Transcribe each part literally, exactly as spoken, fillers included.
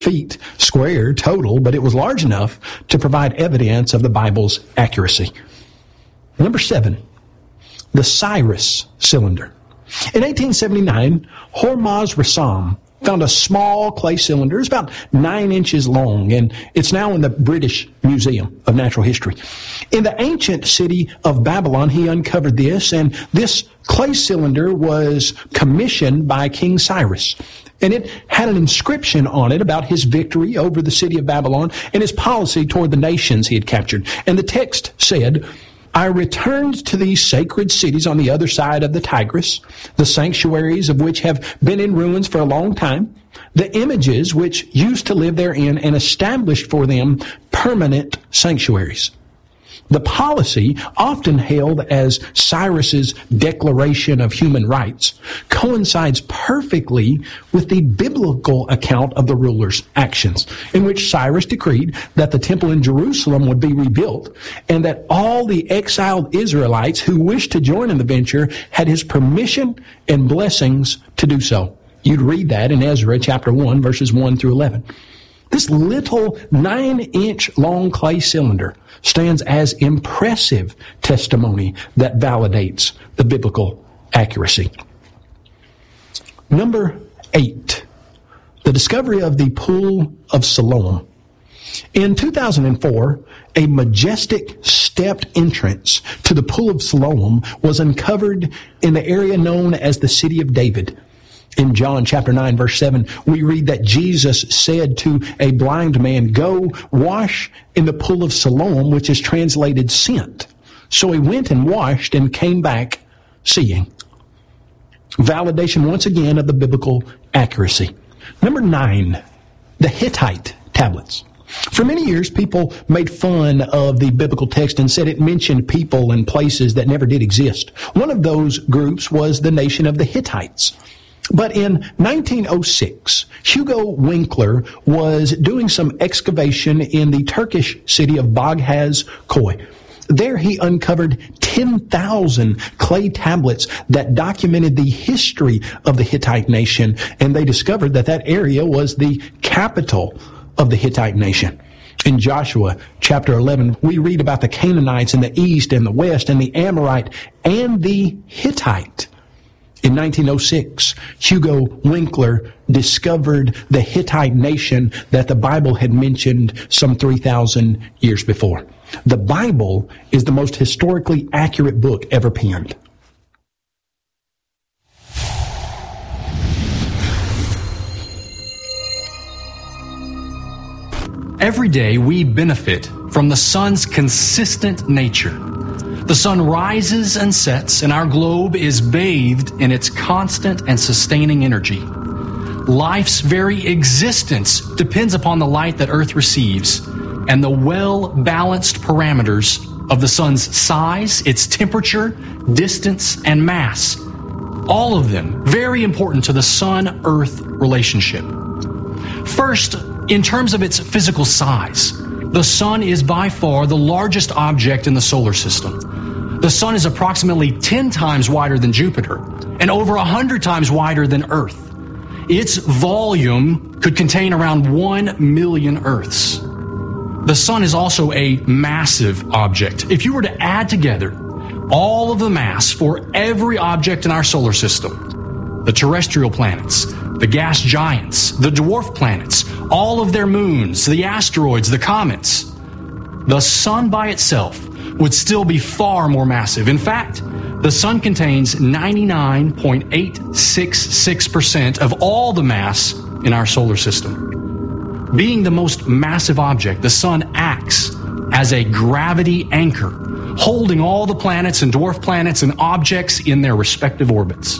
feet square total, but it was large enough to provide evidence of the Bible's accuracy. Number seven, the Cyrus cylinder. In eighteen seventy-nine, Hormuz Rassam found a small clay cylinder. It's about nine inches long, and it's now in the British Museum of Natural History. In the ancient city of Babylon, he uncovered this, and this clay cylinder was commissioned by King Cyrus. And it had an inscription on it about his victory over the city of Babylon and his policy toward the nations he had captured. And the text said, I returned to these sacred cities on the other side of the Tigris, the sanctuaries of which have been in ruins for a long time, the images which used to live therein, and established for them permanent sanctuaries. The policy, often hailed as Cyrus's Declaration of Human Rights, coincides perfectly with the biblical account of the ruler's actions, in which Cyrus decreed that the temple in Jerusalem would be rebuilt, and that all the exiled Israelites who wished to join in the venture had his permission and blessings to do so. You'd read that in Ezra chapter one, verses one through eleven. This little nine-inch long clay cylinder stands as impressive testimony that validates the biblical accuracy. Number eight, the discovery of the Pool of Siloam. In two thousand four, a majestic stepped entrance to the Pool of Siloam was uncovered in the area known as the City of David. In John chapter nine, verse seven, we read that Jesus said to a blind man, go wash in the Pool of Siloam, which is translated sent. So he went and washed and came back seeing. Validation once again of the biblical accuracy. Number nine, the Hittite tablets. For many years, people made fun of the biblical text and said it mentioned people and places that never did exist. One of those groups was the nation of the Hittites. But in nineteen oh six, Hugo Winkler was doing some excavation in the Turkish city of Baghaz Koy. There he uncovered ten thousand clay tablets that documented the history of the Hittite nation, and they discovered that that area was the capital of the Hittite nation. In Joshua chapter eleven, we read about the Canaanites in the east and the west, and the Amorite and the Hittite. In nineteen oh six, Hugo Winkler discovered the Hittite nation that the Bible had mentioned some three thousand years before. The Bible is the most historically accurate book ever penned. Every day we benefit from the sun's consistent nature. The sun rises and sets, and our globe is bathed in its constant and sustaining energy. Life's very existence depends upon the light that Earth receives and the well-balanced parameters of the sun's size, its temperature, distance, and mass. All of them very important to the sun-Earth relationship. First, in terms of its physical size, the sun is by far the largest object in the solar system. The sun is approximately ten times wider than Jupiter and over one hundred times wider than Earth. Its volume could contain around one million Earths. The sun is also a massive object. If you were to add together all of the mass for every object in our solar system, the terrestrial planets, the gas giants, the dwarf planets, all of their moons, the asteroids, the comets, the sun by itself would still be far more massive. In fact, the sun contains ninety-nine point eight six six percent of all the mass in our solar system. Being the most massive object, the sun acts as a gravity anchor, holding all the planets and dwarf planets and objects in their respective orbits.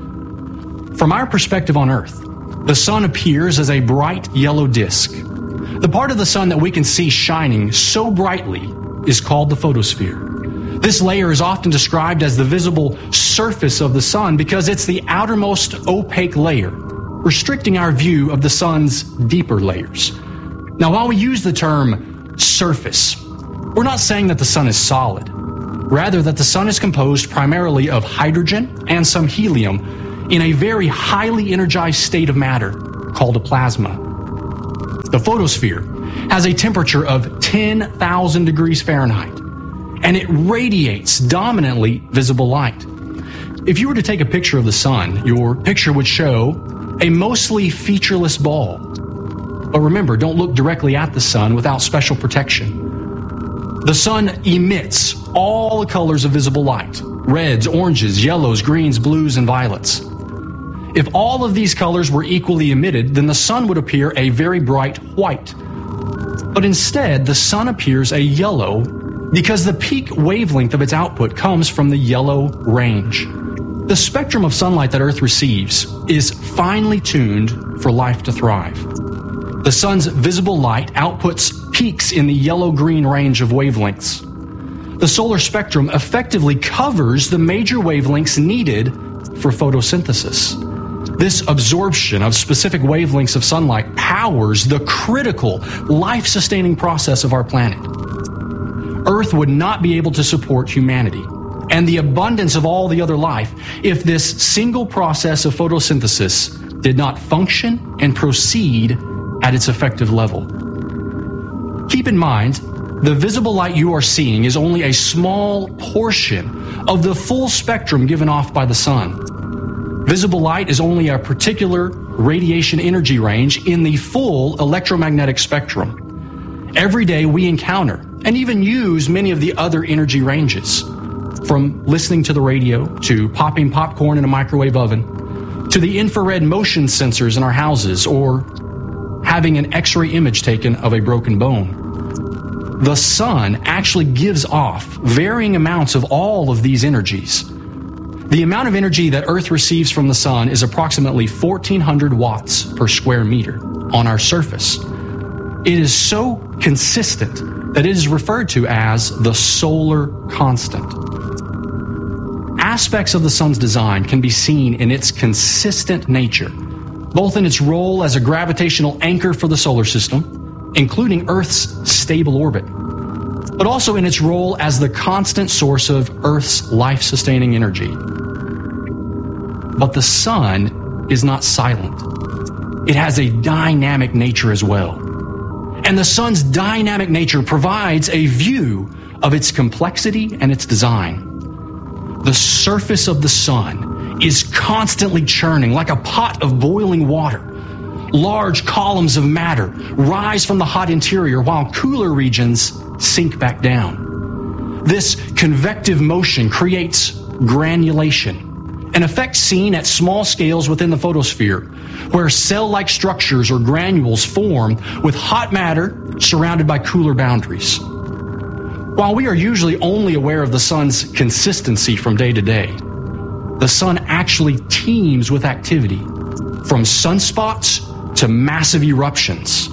From our perspective on Earth, the sun appears as a bright yellow disk. The part of the sun that we can see shining so brightly is called the photosphere. This layer is often described as the visible surface of the sun because it's the outermost opaque layer, restricting our view of the sun's deeper layers. Now, while we use the term surface, we're not saying that the sun is solid. Rather, that the sun is composed primarily of hydrogen and some helium in a very highly energized state of matter called a plasma. The photosphere has a temperature of ten thousand degrees Fahrenheit, and it radiates dominantly visible light. If you were to take a picture of the sun, your picture would show a mostly featureless ball. But remember, don't look directly at the sun without special protection. The sun emits all the colors of visible light: reds, oranges, yellows, greens, blues, and violets. If all of these colors were equally emitted, then the sun would appear a very bright white. But instead, the sun appears a yellow because the peak wavelength of its output comes from the yellow range. The spectrum of sunlight that Earth receives is finely tuned for life to thrive. The sun's visible light outputs peaks in the yellow-green range of wavelengths. The solar spectrum effectively covers the major wavelengths needed for photosynthesis. This absorption of specific wavelengths of sunlight powers the critical, life-sustaining process of our planet. Earth would not be able to support humanity and the abundance of all the other life if this single process of photosynthesis did not function and proceed at its effective level. Keep in mind, the visible light you are seeing is only a small portion of the full spectrum given off by the sun. Visible light is only a particular radiation energy range in the full electromagnetic spectrum. Every day we encounter and even use many of the other energy ranges, from listening to the radio, to popping popcorn in a microwave oven, to the infrared motion sensors in our houses, or having an X-ray image taken of a broken bone. The sun actually gives off varying amounts of all of these energies. The amount of energy that Earth receives from the sun is approximately fourteen hundred watts per square meter on our surface. It is so consistent that it is referred to as the solar constant. Aspects of the sun's design can be seen in its consistent nature, both in its role as a gravitational anchor for the solar system, including Earth's stable orbit, but also in its role as the constant source of Earth's life-sustaining energy. But the sun is not silent. It has a dynamic nature as well. And the sun's dynamic nature provides a view of its complexity and its design. The surface of the sun is constantly churning like a pot of boiling water. Large columns of matter rise from the hot interior while cooler regions sink back down. This convective motion creates granulation, an effect seen at small scales within the photosphere, where cell-like structures or granules form with hot matter surrounded by cooler boundaries. While we are usually only aware of the sun's consistency from day to day, the sun actually teems with activity, from sunspots to massive eruptions.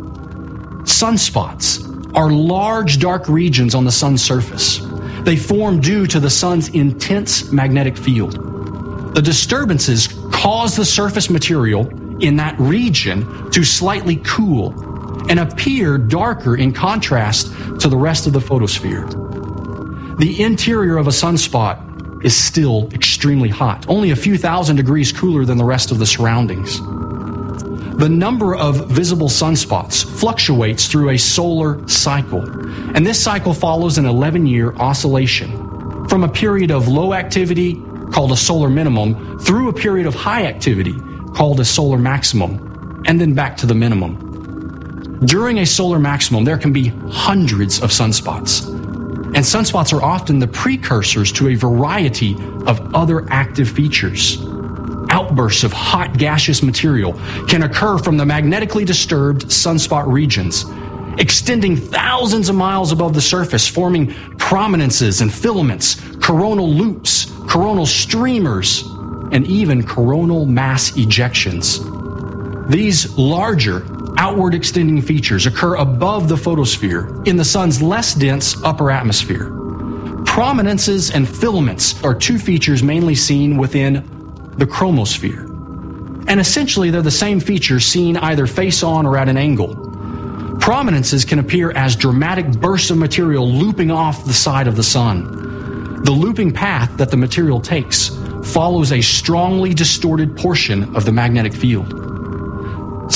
Sunspots are large dark regions on the sun's surface. They form due to the sun's intense magnetic field. The disturbances cause the surface material in that region to slightly cool and appear darker in contrast to the rest of the photosphere. The interior of a sunspot is still extremely hot, only a few thousand degrees cooler than the rest of the surroundings. The number of visible sunspots fluctuates through a solar cycle, and this cycle follows an eleven-year oscillation from a period of low activity, called a solar minimum, through a period of high activity, called a solar maximum, and then back to the minimum. During a solar maximum, there can be hundreds of sunspots, and sunspots are often the precursors to a variety of other active features. Outbursts of hot gaseous material can occur from the magnetically disturbed sunspot regions, extending thousands of miles above the surface, forming prominences and filaments, coronal loops, coronal streamers, and even coronal mass ejections. These larger, outward extending features occur above the photosphere in the sun's less dense upper atmosphere. Prominences and filaments are two features mainly seen within the chromosphere. And essentially they're the same features seen either face on or at an angle. Prominences can appear as dramatic bursts of material looping off the side of the sun. The looping path that the material takes follows a strongly distorted portion of the magnetic field.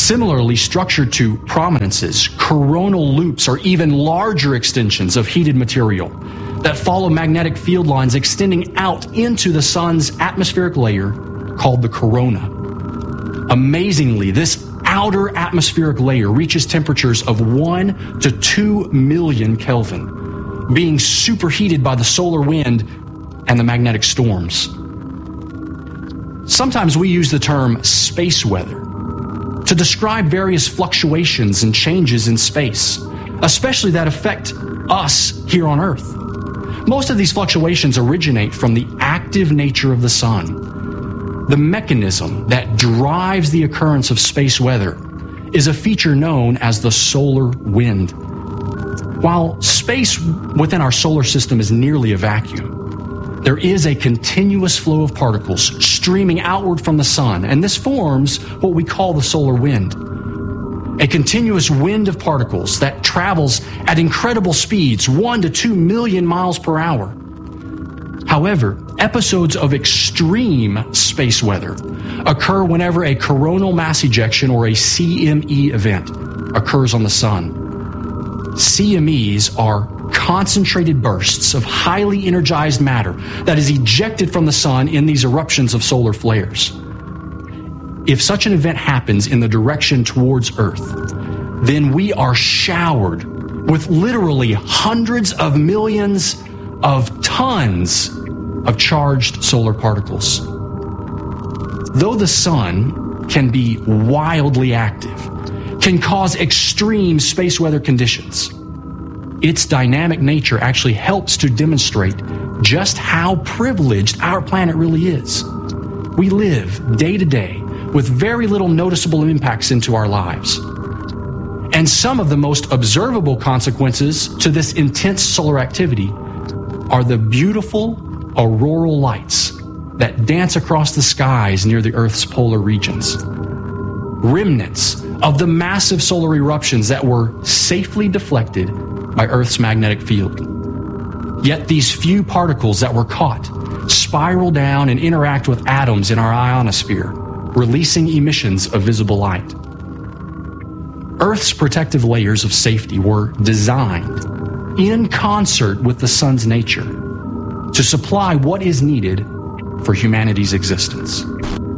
Similarly structured to prominences, coronal loops are even larger extensions of heated material that follow magnetic field lines extending out into the sun's atmospheric layer called the corona. Amazingly, this outer atmospheric layer reaches temperatures of one to two million Kelvin, being superheated by the solar wind and the magnetic storms. Sometimes we use the term space weather to describe various fluctuations and changes in space, especially that affect us here on Earth. Most of these fluctuations originate from the active nature of the sun. The mechanism that drives the occurrence of space weather is a feature known as the solar wind. While space within our solar system is nearly a vacuum, there is a continuous flow of particles streaming outward from the sun, and this forms what we call the solar wind. A continuous wind of particles that travels at incredible speeds, one to two million miles per hour. However, episodes of extreme space weather occur whenever a coronal mass ejection, or a C M E event, occurs on the sun. C M Es are concentrated bursts of highly energized matter that is ejected from the sun in these eruptions of solar flares. If such an event happens in the direction towards Earth, then we are showered with literally hundreds of millions of tons of charged solar particles. Though the sun can be wildly active, can cause extreme space weather conditions, its dynamic nature actually helps to demonstrate just how privileged our planet really is. We live day to day with very little noticeable impacts into our lives. And some of the most observable consequences to this intense solar activity are the beautiful auroral lights that dance across the skies near the Earth's polar regions. Remnants of the massive solar eruptions that were safely deflected by Earth's magnetic field. Yet these few particles that were caught spiral down and interact with atoms in our ionosphere, releasing emissions of visible light. Earth's protective layers of safety were designed in concert with the sun's nature to supply what is needed for humanity's existence.